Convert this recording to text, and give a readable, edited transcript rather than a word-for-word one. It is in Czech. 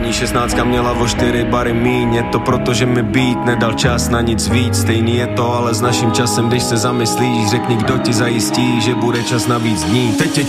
Paní 16 měla o 4 bary míň. Je to proto, že mi beat nedal čas na nic víc. Stejný je to ale s naším časem, když se zamyslíš. Řekni, kdo ti zajistí, že bude čas na víc dní. Teď je